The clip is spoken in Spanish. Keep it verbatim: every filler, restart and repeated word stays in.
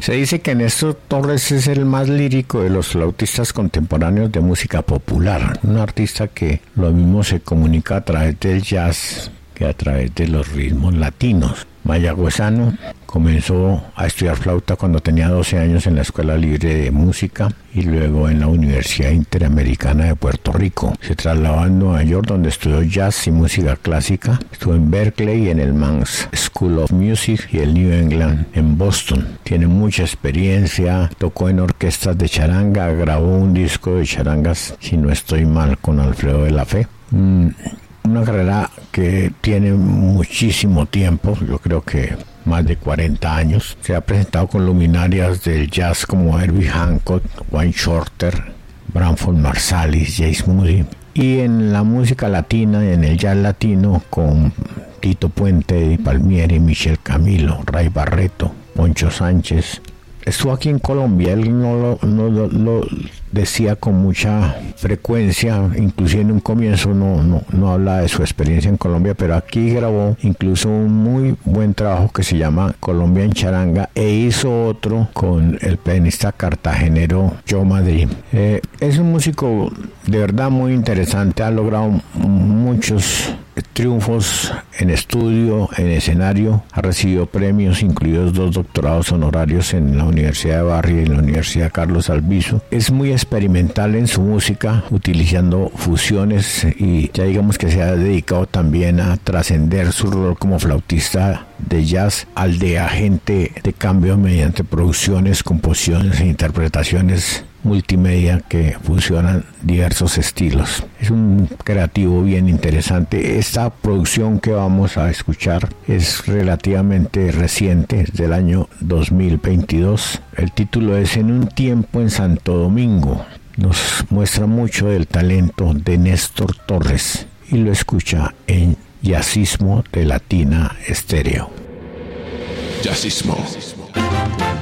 Se dice que Néstor Torres es el más lírico de los flautistas contemporáneos de música popular, un artista que lo mismo se comunica a través del jazz que a través de los ritmos latinos. Mayagüezano, comenzó a estudiar flauta cuando tenía doce años en la Escuela Libre de Música y luego en la Universidad Interamericana de Puerto Rico. Se trasladó a Nueva York, donde estudió jazz y música clásica. Estuvo en Berkeley, en el Man's School of Music y el New England en Boston. Tiene mucha experiencia, tocó en orquestas de charanga, grabó un disco de charangas, si no estoy mal, con Alfredo de la Fe. Mm. Una carrera que tiene muchísimo tiempo, yo creo que más de cuarenta años. Se ha presentado con luminarias del jazz como Herbie Hancock, Wayne Shorter, Branford Marsalis, James Moody. Y en la música latina, en el jazz latino, con Tito Puente, Eddie Palmieri, Michel Camilo, Ray Barreto, Poncho Sánchez. Estuvo aquí en Colombia, él no lo, no lo, lo decía con mucha frecuencia, inclusive en un comienzo no, no, no habla de su experiencia en Colombia, pero aquí grabó incluso un muy buen trabajo que se llama Colombia en Charanga, e hizo otro con el pianista cartagenero Joe Madrid. Eh, es un músico de verdad muy interesante, ha logrado muchos triunfos en estudio, en escenario, ha recibido premios, incluidos dos doctorados honorarios en la Universidad de Barrio y en la Universidad Carlos Albizu. Es muy experimental en su música, utilizando fusiones, y ya digamos que se ha dedicado también a trascender su rol como flautista de jazz al de agente de cambio mediante producciones, composiciones e interpretaciones multimedia que fusionan diversos estilos. Es un creativo bien interesante. Esta producción que vamos a escuchar es relativamente reciente, es del año dos mil veintidós. El título es En un tiempo en Santo Domingo. Nos muestra mucho del talento de Néstor Torres y lo escucha en Jazzismo de Latina Estéreo. Jazzismo.